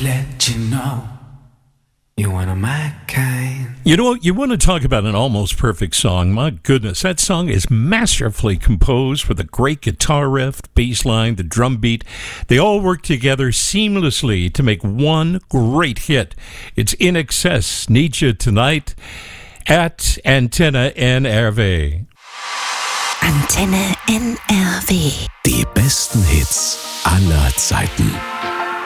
let you know you're one of my kind. You know, you want to talk about an almost perfect song. My goodness, that song is masterfully composed with a great guitar riff, bass line, the drum beat. They all work together seamlessly to make one great hit. It's In Excess, Need You Tonight at Antenne NRW. Antenne NRW. Die besten Hits aller Zeiten.